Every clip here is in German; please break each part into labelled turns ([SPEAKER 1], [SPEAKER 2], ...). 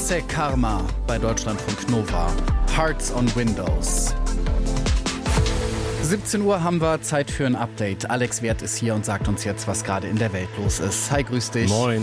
[SPEAKER 1] Jesse Karma bei Deutschlandfunk Nova. Hearts on Windows. 17 Uhr haben wir Zeit für ein Update. Alex Wert ist hier und sagt uns jetzt, was gerade in der Welt los ist. Hi, grüß dich.
[SPEAKER 2] Moin.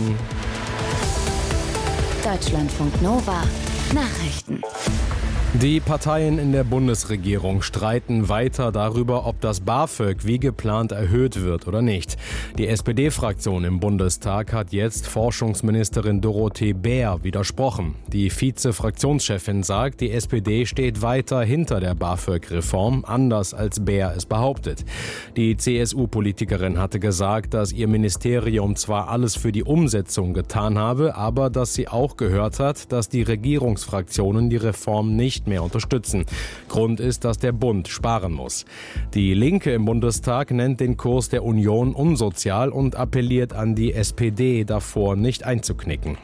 [SPEAKER 3] Deutschlandfunk Nova. Nachrichten.
[SPEAKER 2] Die Parteien in der Bundesregierung streiten weiter darüber, ob das BAföG wie geplant erhöht wird oder nicht. Die SPD-Fraktion im Bundestag hat jetzt Forschungsministerin Dorothee Bär widersprochen. Die Vize-Fraktionschefin sagt, die SPD steht weiter hinter der BAföG-Reform, anders als Bär es behauptet. Die CSU-Politikerin hatte gesagt, dass ihr Ministerium zwar alles für die Umsetzung getan habe, aber dass sie auch gehört hat, dass die Regierungsfraktionen die Reform nicht mehr unterstützen. Grund ist, dass der Bund sparen muss. Die Linke im Bundestag nennt den Kurs der Union unsozial und appelliert an die SPD, davor nicht einzuknicken.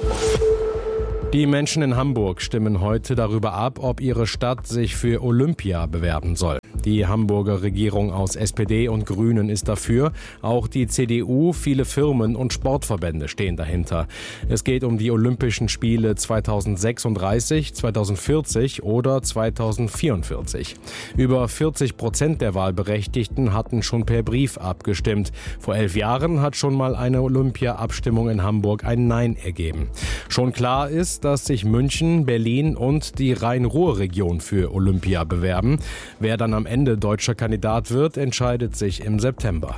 [SPEAKER 2] Die Menschen in Hamburg stimmen heute darüber ab, ob ihre Stadt sich für Olympia bewerben soll. Die Hamburger Regierung aus SPD und Grünen ist dafür. Auch die CDU, viele Firmen und Sportverbände stehen dahinter. Es geht um die Olympischen Spiele 2036, 2040 oder 2044. Über 40% der Wahlberechtigten hatten schon per Brief abgestimmt. Vor 11 Jahren hat schon mal eine Olympia-Abstimmung in Hamburg ein Nein ergeben. Schon klar ist, dass sich München, Berlin und die Rhein-Ruhr-Region für Olympia bewerben. Wer dann am Ende deutscher Kandidat wird, entscheidet sich im September.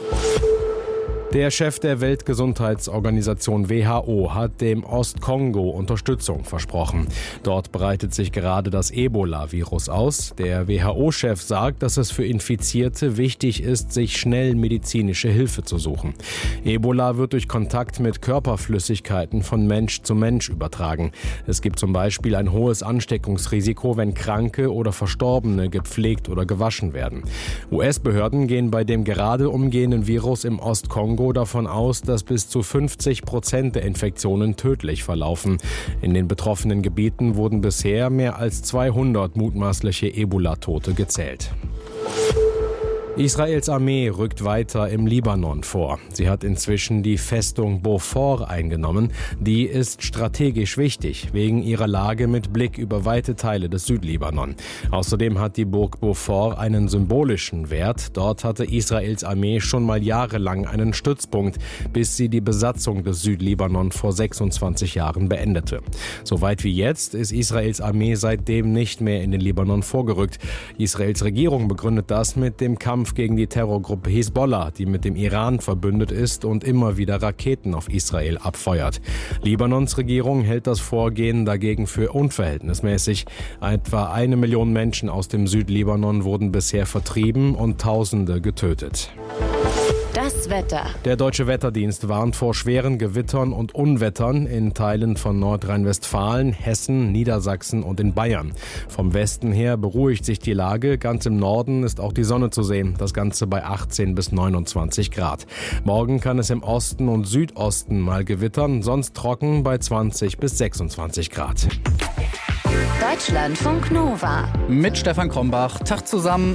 [SPEAKER 2] Der Chef der Weltgesundheitsorganisation WHO hat dem Ostkongo Unterstützung versprochen. Dort breitet sich gerade das Ebola-Virus aus. Der WHO-Chef sagt, dass es für Infizierte wichtig ist, sich schnell medizinische Hilfe zu suchen. Ebola wird durch Kontakt mit Körperflüssigkeiten von Mensch zu Mensch übertragen. Es gibt zum Beispiel ein hohes Ansteckungsrisiko, wenn Kranke oder Verstorbene gepflegt oder gewaschen werden. US-Behörden gehen bei dem gerade umgehenden Virus im Ostkongo davon aus, dass bis zu 50% der Infektionen tödlich verlaufen. In den betroffenen Gebieten wurden bisher mehr als 200 mutmaßliche Ebola-Tote gezählt. Israels Armee rückt weiter im Libanon vor. Sie hat inzwischen die Festung Beaufort eingenommen. Die ist strategisch wichtig, wegen ihrer Lage mit Blick über weite Teile des Südlibanon. Außerdem hat die Burg Beaufort einen symbolischen Wert. Dort hatte Israels Armee schon mal jahrelang einen Stützpunkt, bis sie die Besatzung des Südlibanon vor 26 Jahren beendete. Soweit wie jetzt ist Israels Armee seitdem nicht mehr in den Libanon vorgerückt. Israels Regierung begründet das mit dem Kampf gegen die Terrorgruppe Hisbollah, die mit dem Iran verbündet ist und immer wieder Raketen auf Israel abfeuert. Libanons Regierung hält das Vorgehen dagegen für unverhältnismäßig. Etwa 1 Million Menschen aus dem Südlibanon wurden bisher vertrieben und Tausende getötet.
[SPEAKER 3] Das Wetter.
[SPEAKER 2] Der Deutsche Wetterdienst warnt vor schweren Gewittern und Unwettern in Teilen von Nordrhein-Westfalen, Hessen, Niedersachsen und in Bayern. Vom Westen her beruhigt sich die Lage. Ganz im Norden ist auch die Sonne zu sehen. Das Ganze bei 18 bis 29 Grad. Morgen kann es im Osten und Südosten mal gewittern, sonst trocken bei 20 bis 26 Grad.
[SPEAKER 3] Deutschlandfunk Nova.
[SPEAKER 1] Mit Stefan Krombach. Tag zusammen.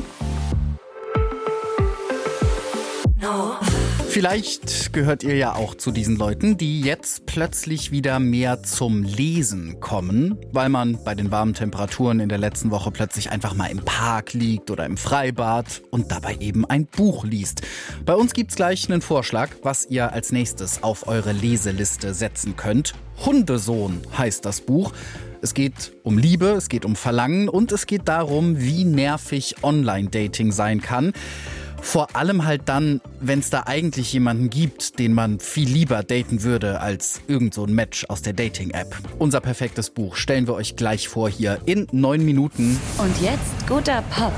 [SPEAKER 1] Vielleicht gehört ihr ja auch zu diesen Leuten, die jetzt plötzlich wieder mehr zum Lesen kommen, weil man bei den warmen Temperaturen in der letzten Woche plötzlich einfach mal im Park liegt oder im Freibad und dabei eben ein Buch liest. Bei uns gibt's gleich einen Vorschlag, was ihr als nächstes auf eure Leseliste setzen könnt. Hundesohn heißt das Buch. Es geht um Liebe, es geht um Verlangen und es geht darum, wie nervig Online-Dating sein kann. Vor allem halt dann, wenn es da eigentlich jemanden gibt, den man viel lieber daten würde als irgend so ein Match aus der Dating-App. Unser perfektes Buch stellen wir euch gleich vor hier in 9 Minuten.
[SPEAKER 3] Und jetzt guter Pop.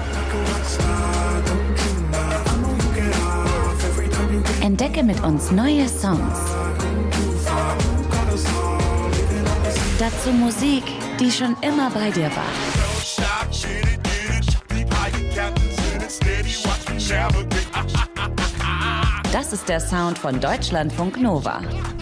[SPEAKER 3] Entdecke mit uns neue Songs. Dazu Musik, die schon immer bei dir war. Das ist der Sound von Deutschlandfunk Nova.